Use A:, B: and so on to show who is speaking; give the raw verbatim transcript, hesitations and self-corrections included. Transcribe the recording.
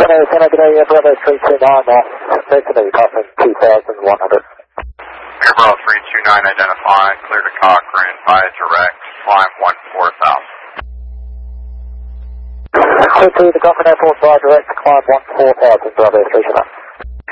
A: Center, Center, today, Bravo three two nine, uh, Center, passing two thousand one hundred.
B: Air Bravo three two nine identified, clear to Cochrane, via direct, climb one four thousand.
A: Clear to the Cochrane Airport, via direct, climb one four thousand, Bravo three two nine.